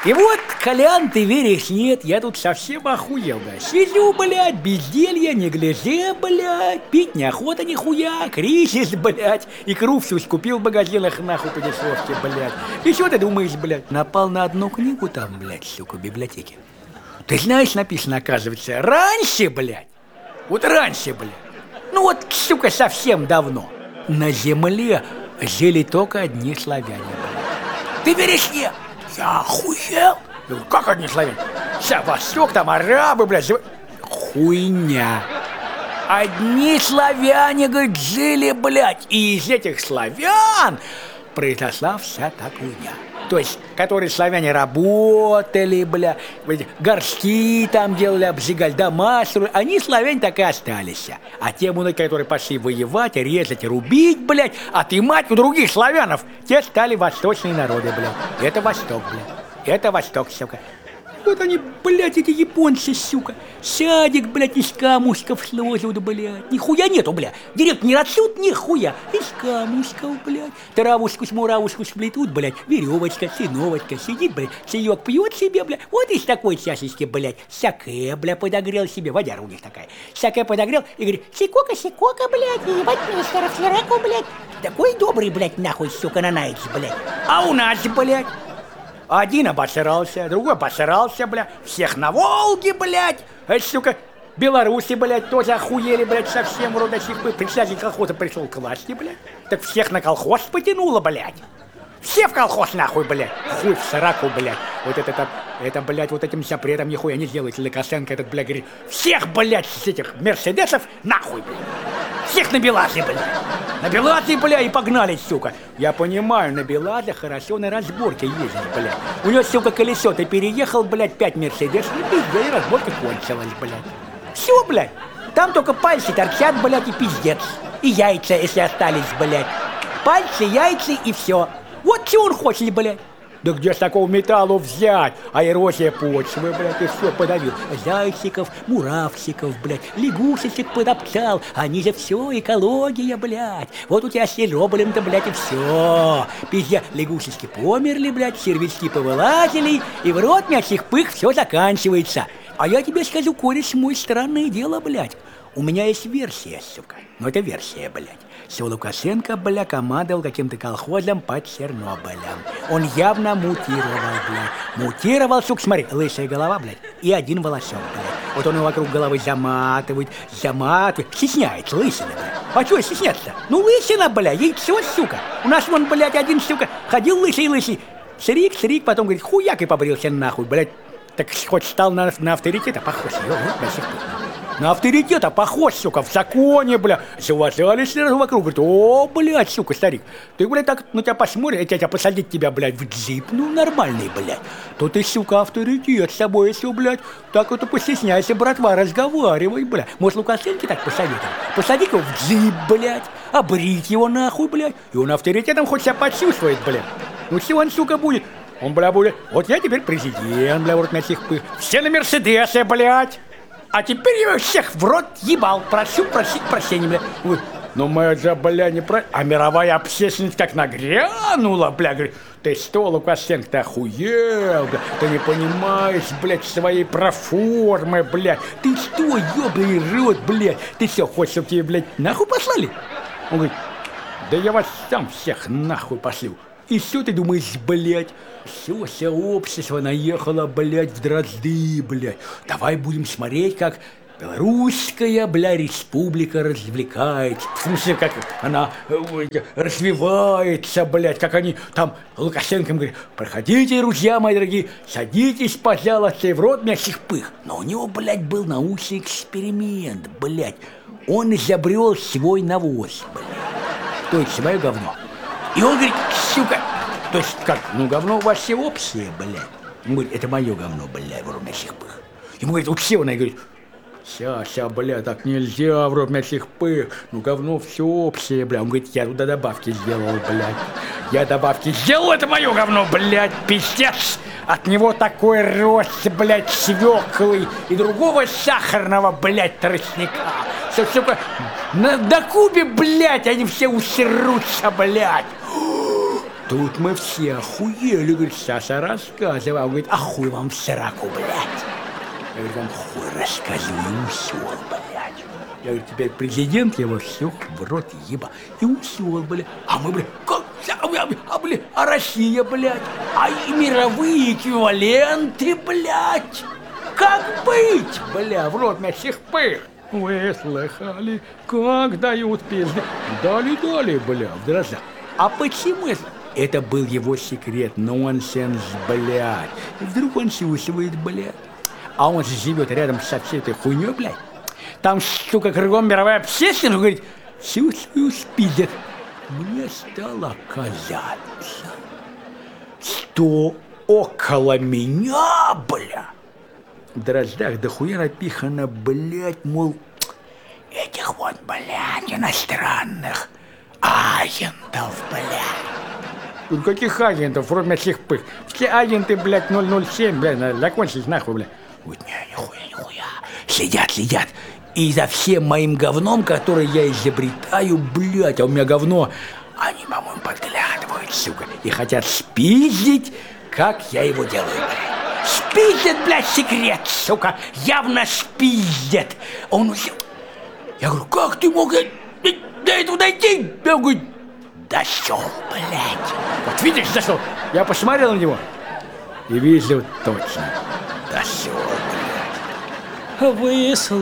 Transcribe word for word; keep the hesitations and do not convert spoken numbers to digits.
И вот, Колян, ты веришь, нет, я тут совсем охуел, да. Сижу, блядь, безделье, неглиже, блядь, пить неохота нихуя, кризис, блядь, икру всю скупил в магазинах, нахуй, по дешевке, блядь. И что ты думаешь, блядь, напал на одну книгу там, блядь, сука, в библиотеке. Ты знаешь, написано, оказывается, раньше, блядь, вот раньше, блядь, ну вот, сука, совсем давно, на земле жили только одни славяне, блядь. Ты веришь, нет? Я охуел. Я говорю, как одни славяне? Вся Восток, там арабы, блядь, жив... Хуйня. Одни славяне, говорит, жили, блядь, и из этих славян произошла вся та хуйня. То есть, которые славяне работали, бля, горшки там делали, обжигали, дома строили, они, славяне, так и остались. А те мудаки, которые пошли воевать, резать, рубить, блядь, отымать у других славянов, те стали восточные народы, блядь. Это Восток, блядь. Это Восток, сука. Вот они, блядь, эти японцы, сука. Садик, блядь, из камушков сложат, блядь. Нихуя нету, блядь. Директор не растут, нихуя. Из камушков, блядь. Травушку с муравушку сплетут, блядь. Веревочка, сыновочка сидит, блядь. Чаек пьет себе, блядь. Вот из такой чашечки, блядь. Саке, блядь, подогрел себе. Водяра у них такая. Саке подогрел и говорит, сикока, сикока, блядь. Ебать, мистер Флераку, блядь. Такой добрый, блядь, нахуй, сука, нанаете, блядь. А у нас, блядь. Один обосрался, другой обосрался, бля. Всех на Волге, блядь. А, сука, белорусы, блядь, тоже охуели, блядь, совсем вроде сих бы. Председатель колхоза пришел к власти, блядь. Так всех на колхоз потянуло, блядь. Все в колхоз, нахуй, блядь. Хуй в сраку, блядь. Вот это, это, это, блядь, вот этим запретом нихуя не сделает. Лукашенко этот, блядь, говорит, всех, блядь, с этих мерседесов нахуй, блядь. Всех на Белазе, блядь. На Белазе, бля, и погнали, сука. Я понимаю, на Белазе хорошо на разборке ездить, блядь. У него, сука, колесо, ты переехал, блядь, пять мерседес, и пиздец, и разборка кончилась, блядь. Все, блядь. Там только пальцы торчат, блядь, и пиздец. И яйца, если остались, блядь. Пальцы, яйца и все. Вот что он хочет, блядь. Да где ж такого металла взять? А эрозия почвы, блядь, и все подавил. Зайчиков, муравчиков, блядь, лягушечек подоптал. Они же все, экология, блядь. Вот у тебя сероблем-то, блядь, и все. Пиздец, лягушечки померли, блядь, червячки повылазили, и в рот мячих пых все заканчивается. А я тебе скажу, кореш мой, странное дело, блядь. У меня есть версия, сука. Ну, это версия, блядь. Что Лукашенко, бля, командовал каким-то колхозом под Чернобылем. Он явно мутировал, блядь. Мутировал, сука, смотри, лысая голова, блядь, и один волосок, блядь. Вот он его вокруг головы заматывает, заматывает. Стесняется, лысина, блядь. А чего стесняться-то? Ну, лысина, блядь, яйцо, сука. У нас вон, блядь, один, сука, ходил лысый-лысый. Срик, срик, потом, говорит, хуяк и побрился нахуй, блядь. Так хоть стал на, на авторитета похож, его, вот, до сих пор. На авторитета похож, сука, в законе, бля. Завозались сразу вокруг, говорит, о, блядь, сука, старик, ты, блядь, так на тебя посмотришь, я тебя посадить тебя, блядь, в джип, ну, нормальный, блядь. То ты, сука, авторитет с собой, если, блядь, так вот постесняйся, братва, разговаривай, блядь. Может, Лукашенко так посоветовал? Посадить его в джип, блядь, обрить его нахуй, блядь, и он авторитетом хоть себя почувствует, блядь. Ну, все он, сука, будет. Он, бля, будет, вот я теперь президент, бля, вот на всех пых. Все на Мерседесе, блядь. А теперь я всех в рот ебал. Прошу просить прощения, бля. Ой, ну мы же, бля, не про... А мировая общественность как нагрянула, бля. Говорит, ты что, Лукашенко, ты охуел, бля. Ты не понимаешь, блядь, своей проформы, блядь. Ты что, ёбаный рот, блядь. Ты все, хочешь, чтобы тебе, блядь, нахуй послали? Он говорит, да я вас сам всех нахуй пошлю. И что ты думаешь, блядь? Все, все общество наехало, блядь, в дрозды, блядь. Давай будем смотреть, как белорусская, бля, республика развлекается. В смысле, как она ой, развивается, блядь, как они там Лукашенко говорит, проходите, друзья мои дорогие, садитесь, пожалуйста, и в рот мясных пых. Но у него, блядь, был научный эксперимент, блядь. Он изобрел свой навоз, блядь. То есть свое говно. И он говорит, сука, то есть как, ну говно у вас все общее, блядь. Он говорит, это мое говно, блядь, в рот мясных пых. Ему говорит, у всего, она говорит, ща, ща, бля, так нельзя, в рот мясных пых, ну говно все общее, бля. Он говорит, я туда добавки сделал, блядь. Я добавки сделал, это мое говно, блядь, пиздец. От него такой рост, блядь, свеклы и другого сахарного, блядь, тростника. Все, сука, на, на Кубе, блядь, они все усерутся, блядь. Тут мы все охуели, говорит, Саша рассказывал, он говорит, а хуй вам в сраку, блядь. Я говорю, вам хуй рассказываю, усёл, блядь. Я говорю, теперь президент его всех в рот еба. И усёл, блядь. А мы, блядь, как? А, блядь, а Россия, блядь? А и мировые эквиваленты, блядь? Как быть, бля, в рот на всех пых? Вы слыхали, как дают пизды? Дали-дали, бля, в дрожжах. А почему это? Это был его секрет, нонсенс, блядь. И вдруг он чувствует, блядь. А он же живет рядом со всей этой хуйней, блядь. Там, сука, кругом мировая общественность, говорит, чувствую, спиздят. Мне стало казаться, что около меня, бля, в дрожжах дохуя напихано, блядь, мол, этих вот, блядь, иностранных агентов, блядь. Ну каких агентов, кроме всех пых? Все агенты, блядь, ноль ноль семь, блядь, закончились нахуй, блядь. Вот не, нихуя, нихуя. Сидят, сидят. И за всем моим говном, которое я изобретаю, блядь, а у меня говно, они, по-моему, подглядывают, сука, и хотят спиздить, как я его делаю, блядь. Спиздят, блядь, секрет, сука, явно спиздят. Он усил. Я говорю, как ты мог до этого дойти? Я говорю, дошел, блядь. Вот видишь, дошел. Я посмотрел на него и вижу точно. Дошел, блядь. Вы